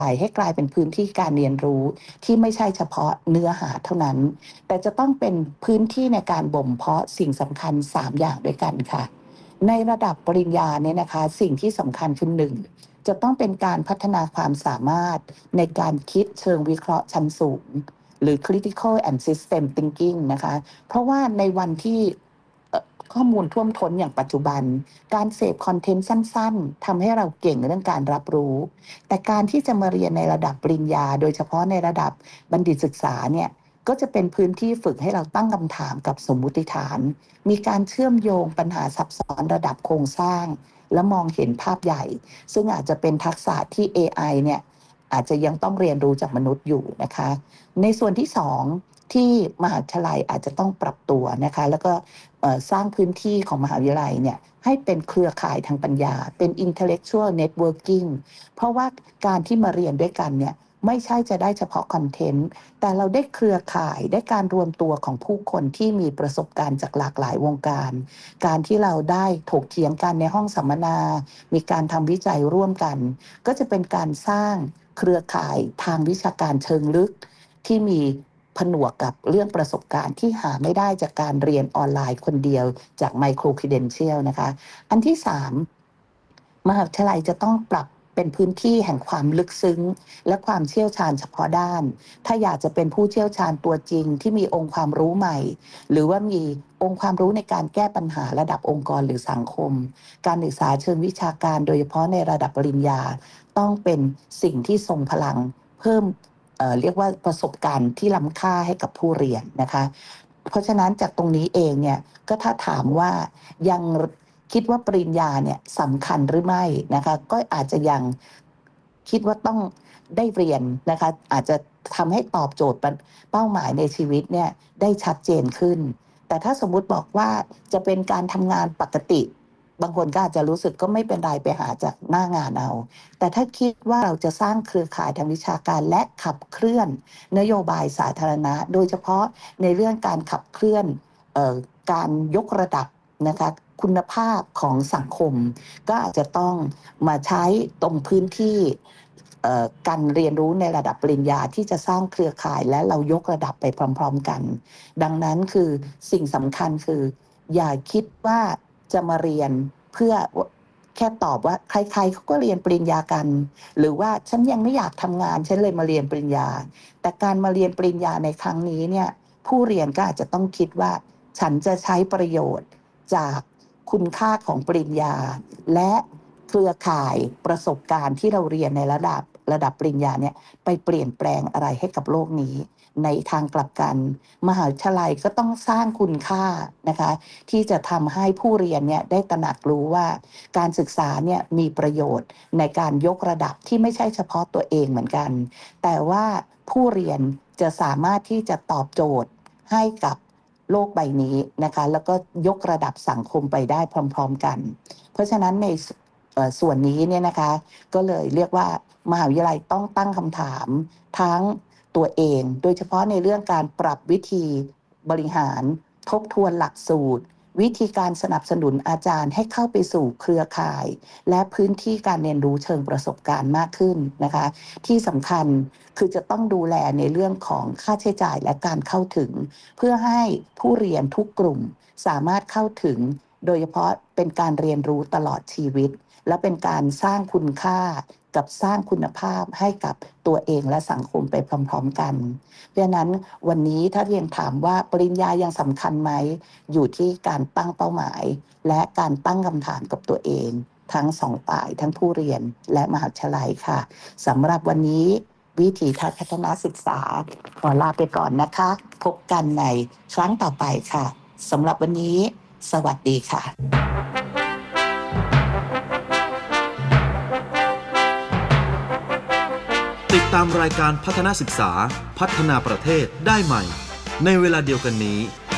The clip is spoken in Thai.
ให้กลายเป็นพื้นที่การเรียนรู้ที่ไม่ใช่เฉพาะเนื้อหาเท่านั้นแต่จะต้องเป็นพื้นที่ในการบ่มเพาะสิ่งสำคัญ3อย่างด้วยกันค่ะในระดับปริญญาเนี่ยนะคะสิ่งที่สำคัญคือ1จะต้องเป็นการพัฒนาความสามารถในการคิดเชิงวิเคราะห์ชั้นสูงหรือ critical and system thinking นะคะเพราะว่าในวันที่ข้อมูลท่วมท้นอย่างปัจจุบันการเสพคอนเทนต์สั้นๆทำให้เราเก่งเรื่องการรับรู้แต่การที่จะมาเรียนในระดับปริญญาโดยเฉพาะในระดับบัณฑิตศึกษาเนี่ยก็จะเป็นพื้นที่ฝึกให้เราตั้งคำถามกับสมมุติฐานมีการเชื่อมโยงปัญหาซับซ้อนระดับโครงสร้างและมองเห็นภาพใหญ่ซึ่งอาจจะเป็นทักษะที่ AI เนี่ยอาจจะยังต้องเรียนรู้จากมนุษย์อยู่นะคะในส่วนที่2ที่มหาวิทยาลัยอาจจะต้องปรับตัวนะคะแล้วก็สร้างพื้นที่ของมหาวิทยาลัยเนี่ยให้เป็นเครือข่ายทางปัญญาเป็น intellectual networking เพราะว่าการที่มาเรียนด้วยกันเนี่ยไม่ใช่จะได้เฉพาะคอนเทนต์แต่เราได้เครือข่ายได้การรวมตัวของผู้คนที่มีประสบการณ์จากหลากหลายวงการการที่เราได้ถกเถียงกันในห้องสัมมนามีการทำวิจัยร่วมกันก็จะเป็นการสร้างเครือข่ายทางวิชาการเชิงลึกที่มีผนวกกับเรื่องประสบการณ์ที่หาไม่ได้จากการเรียนออนไลน์คนเดียวจากไมโครครีเดนเชียลนะคะอันที่3มหาวิทยาลัยจะต้องปรับเป็นพื้นที่แห่งความลึกซึ้งและความเชี่ยวชาญเฉพาะด้านถ้าอยากจะเป็นผู้เชี่ยวชาญตัวจริงที่มีองค์ความรู้ใหม่หรือว่ามีองค์ความรู้ในการแก้ปัญหาระดับองค์กรหรือสังคมการศึกษาเชิงวิชาการโดยเฉพาะในระดับปริญญาต้องเป็นสิ่งที่ทรงพลังเพิ่มเรียกว่าประสบการณ์ที่ล้ำค่าให้กับผู้เรียนนะคะเพราะฉะนั้นจากตรงนี้เองเนี่ยก็ถ้าถามว่ายังคิดว่าปริญญาเนี่ยสำคัญหรือไม่นะคะก็อาจจะยังคิดว่าต้องได้เรียนนะคะอาจจะทำให้ตอบโจทย์เป้าหมายในชีวิตเนี่ยได้ชัดเจนขึ้นแต่ถ้าสมมุติบอกว่าจะเป็นการทำงานปกติบางคนก็อาจจะรู้สึกก็ไม่เป็นไรไปหาจากหน้างานเอาแต่ถ้าคิดว่าเราจะสร้างเครือข่ายทางวิชาการและขับเคลื่อนนโยบายสาธารณะโดยเฉพาะในเรื่องการขับเคลื่อนการยกระดับนะคะคุณภาพของสังคมก็อาจจะต้องมาใช้ตรงพื้นที่การเรียนรู้ในระดับปริญญาที่จะสร้างเครือข่ายและเรายกระดับไปพร้อมๆกันดังนั้นคือสิ่งสำคัญคืออย่าคิดว่าจะมาเรียนเพื่อแค่ตอบว่าใครๆเขาก็เรียนปริญญากันหรือว่าฉันยังไม่อยากทำงานฉันเลยมาเรียนปริญญาแต่การมาเรียนปริญญาในครั้งนี้เนี่ยผู้เรียนก็อาจจะต้องคิดว่าฉันจะใช้ประโยชน์จากคุณค่าของปริญญาและเครือข่ายประสบการณ์ที่เราเรียนในระดับปริญญาเนี่ยไปเปลี่ยนแปลงอะไรให้กับโลกนี้ในทางกลับกันมหาวิทยาลัยก็ต้องสร้างคุณค่านะคะที่จะทำให้ผู้เรียนเนี่ยได้ตระหนักรู้ว่าการศึกษาเนี่ยมีประโยชน์ในการยกระดับที่ไม่ใช่เฉพาะตัวเองเหมือนกันแต่ว่าผู้เรียนจะสามารถที่จะตอบโจทย์ให้กับโลกใบนี้นะคะแล้วก็ยกระดับสังคมไปได้พร้อมๆกันเพราะฉะนั้นในส่วนนี้เนี่ยนะคะก็เลยเรียกว่ามหาวิทยาลัยต้องตั้งคำถามทั้งตัวเองโดยเฉพาะในเรื่องการปรับวิธีบริหารทบทวนหลักสูตรวิธีการสนับสนุนอาจารย์ให้เข้าไปสู่เครือข่ายและพื้นที่การเรียนรู้เชิงประสบการณ์มากขึ้นนะคะที่สำคัญคือจะต้องดูแลในเรื่องของค่าใช้จ่ายและการเข้าถึงเพื่อให้ผู้เรียนทุกกลุ่มสามารถเข้าถึงโดยเฉพาะเป็นการเรียนรู้ตลอดชีวิตและเป็นการสร้างคุณค่ากับสร้างคุณภาพให้กับตัวเองและสังคมไปพร้อมๆกันเพราะฉะนั้นวันนี้ถ้าเรียนถามว่าปริญญายังสำคัญไหมอยู่ที่การตั้งเป้าหมายและการตั้งคำถามกับตัวเองทั้งสองฝ่ายทั้งผู้เรียนและมหาวิทยาลัยค่ะสำหรับวันนี้วิถีทัศน์พัฒนาศึกษาขอลาไปก่อนนะคะพบกันในครั้งต่อไปค่ะสำหรับวันนี้สวัสดีค่ะติดตามรายการพัฒนาศึกษาพัฒนาประเทศได้ใหม่ในเวลาเดียวกันนี้